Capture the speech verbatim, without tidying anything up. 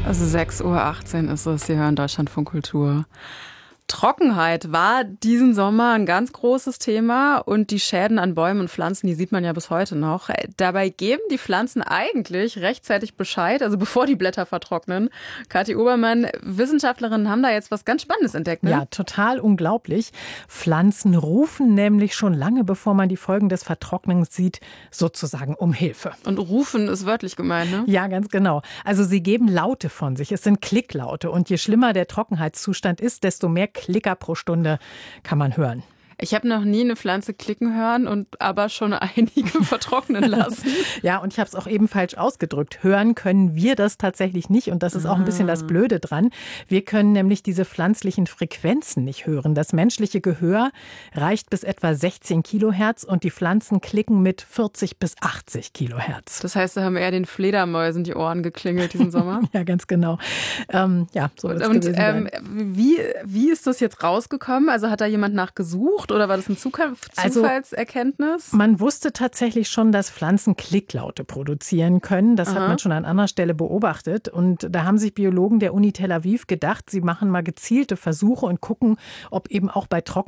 Also sechs Uhr achtzehn ist es, Sie hören Deutschlandfunk Kultur. Trockenheit war diesen Sommer ein ganz großes Thema und die Schäden an Bäumen und Pflanzen, die sieht man ja bis heute noch. Dabei geben die Pflanzen eigentlich rechtzeitig Bescheid, also bevor die Blätter vertrocknen. Kathi Obermann, Wissenschaftlerinnen haben da jetzt was ganz Spannendes entdeckt, ne? Ja, total unglaublich. Pflanzen rufen nämlich schon lange, bevor man die Folgen des Vertrocknens sieht, sozusagen um Hilfe. Und rufen ist wörtlich gemeint, ne? Ja, ganz genau. Also sie geben Laute von sich. Es sind Klicklaute. Und je schlimmer der Trockenheitszustand ist, desto mehr Klicker pro Stunde kann man hören. Ich habe noch nie eine Pflanze klicken hören und aber schon einige vertrocknen lassen. Ja, und ich habe es auch eben falsch ausgedrückt. Hören können wir das tatsächlich nicht und das ist auch ein bisschen das Blöde dran. Wir können nämlich diese pflanzlichen Frequenzen nicht hören. Das menschliche Gehör reicht bis etwa sechzehn Kilohertz und die Pflanzen klicken mit vierzig bis achtzig Kilohertz. Das heißt, da haben eher den Fledermäusen die Ohren geklingelt diesen Sommer. Ja, ganz genau. Ähm, ja, so wird's und gewesen ähm, sein. wie, wie ist das jetzt rausgekommen? Also hat da jemand nachgesucht? Oder war das eine Zufallserkenntnis? Also, man wusste tatsächlich schon, dass Pflanzen Klicklaute produzieren können. Das Aha. hat man schon an anderer Stelle beobachtet. Und da haben sich Biologen der Uni Tel Aviv gedacht, sie machen mal gezielte Versuche und gucken, ob eben auch bei Trockenheit